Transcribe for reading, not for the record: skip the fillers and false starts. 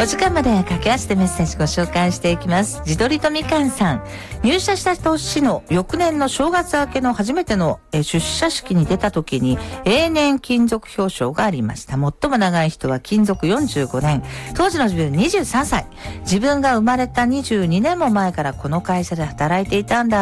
お時間まで駆け足でメッセージご紹介していきます。自撮りとみかんさん、入社した年の翌年の正月明けの初めての出社式に出た時に永年勤続表彰がありました。最も長い人は勤続45年、当時の自分23歳。自分が生まれた22年も前からこの会社で働いていたんだ